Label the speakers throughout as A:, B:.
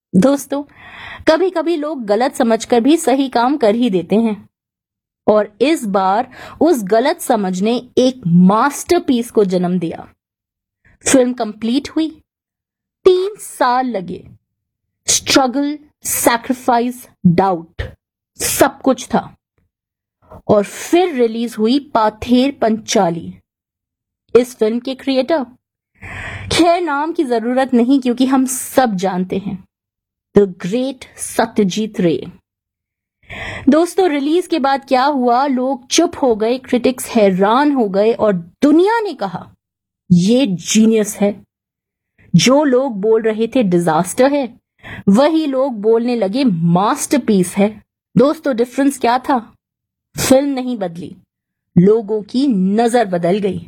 A: दोस्तों, कभी कभी लोग गलत समझकर भी सही काम कर ही देते हैं और इस बार उस गलत समझ ने एक मास्टरपीस को जन्म दिया। फिल्म कंप्लीट हुई, 3 साल लगे, स्ट्रगल, सैक्रिफाइस, डाउट, सब कुछ था और फिर रिलीज हुई पाथेर पंचाली। इस फिल्म के क्रिएटर, खैर नाम की जरूरत नहीं क्योंकि हम सब जानते हैं, द ग्रेट सत्यजीत रे। दोस्तों, रिलीज के बाद क्या हुआ, लोग चुप हो गए, क्रिटिक्स हैरान हो गए और दुनिया ने कहा ये जीनियस है। जो लोग बोल रहे थे डिजास्टर है, वही लोग बोलने लगे मास्टरपीस है। दोस्तों, डिफरेंस क्या था? फिल्म नहीं बदली, लोगों की नजर बदल गई।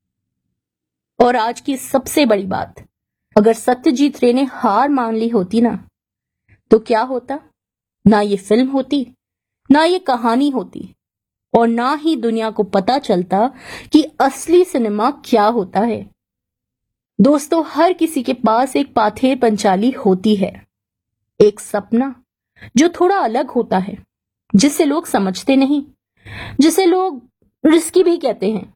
A: और आज की सबसे बड़ी बात, अगर सत्यजीत रे ने हार मान ली होती ना, तो क्या होता? ना ये फिल्म होती, ना ये कहानी होती और ना ही दुनिया को पता चलता कि असली सिनेमा क्या होता है। दोस्तों, हर किसी के पास एक पाथेर पंचाली होती है, एक सपना जो थोड़ा अलग होता है, जिसे लोग समझते नहीं, जिसे लोग रिस्की भी कहते हैं।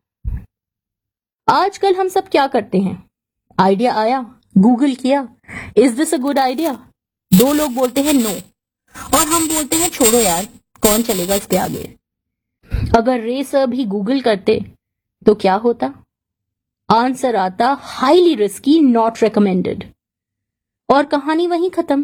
A: आजकल हम सब क्या करते हैं? आइडिया आया, गूगल किया, is this a good idea? 2 लोग बोलते हैं नो और हम बोलते हैं छोड़ो यार, कौन चलेगा इसके आगे। अगर रे सर भी गूगल करते तो क्या होता? आंसर आता हाईली रिस्की, नॉट रिकमेंडेड, और कहानी वहीं खत्म।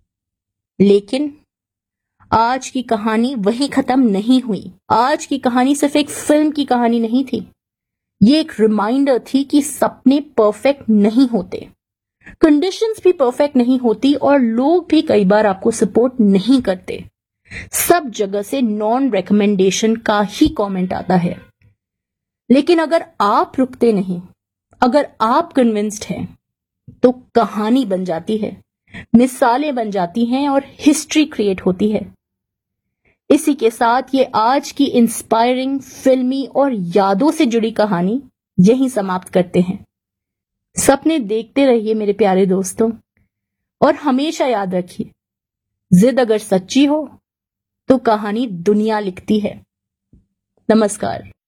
A: लेकिन आज की कहानी वहीं खत्म नहीं हुई। आज की कहानी सिर्फ एक फिल्म की कहानी नहीं थी, ये एक रिमाइंडर थी कि सपने परफेक्ट नहीं होते, कंडीशंस भी परफेक्ट नहीं होती और लोग भी कई बार आपको सपोर्ट नहीं करते। सब जगह से नॉन रिकमेंडेशन का ही कमेंट आता है। लेकिन अगर आप रुकते नहीं, अगर आप कन्विंस्ड हैं, तो कहानी बन जाती है, मिसालें बन जाती हैं और हिस्ट्री क्रिएट होती है। इसी के साथ ये आज की इंस्पायरिंग फिल्मी और यादों से जुड़ी कहानी यहीं समाप्त करते हैं। सपने देखते रहिए मेरे प्यारे दोस्तों, और हमेशा याद रखिए, जिद अगर सच्ची हो तो कहानी दुनिया लिखती है। नमस्कार।